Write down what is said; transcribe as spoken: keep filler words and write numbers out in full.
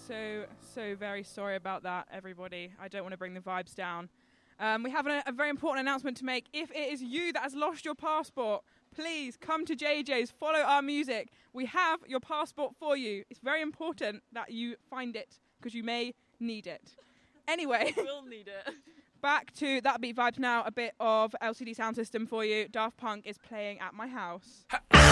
so, so very sorry about that, everybody. I don't want to bring the vibes down. Um, we have a, a very important announcement to make. If it is you that has lost your passport, please come to J J's, follow our music. We have your passport for you. It's very important that you find it, because you may need it. Anyway. We'll need it. Back to That Beat Vibes now. A bit of L C D Sound System for you. Daft Punk is playing at my house.